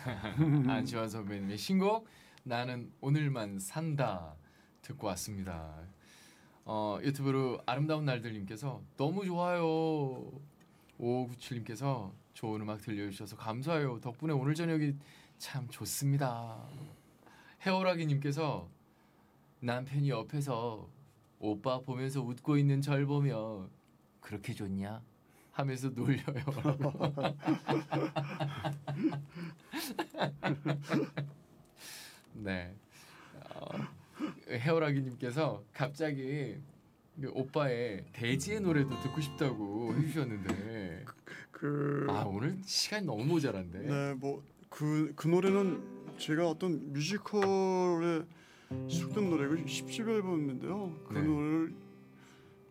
안치환 선배님의 신곡 나는 오늘만 산다 듣고 왔습니다. 유튜브로 아름다운 날들님께서 너무 좋아요. 5597님께서 좋은 음악 들려주셔서 감사해요. 덕분에 오늘 저녁이 참 좋습니다. 해오라기님께서 남편이 옆에서 오빠 보면서 웃고 있는 절 보며 그렇게 좋냐? 하면서 놀려요. 네. 해오라기님께서 갑자기 그 오빠의 대지의 노래도 듣고 싶다고 해주셨는데 오늘 시간이 너무 모자란데. 네, 뭐 그 노래는 제가 어떤 뮤지컬에 수록된 노래고 10집 앨범인데요. 그 네. 노래를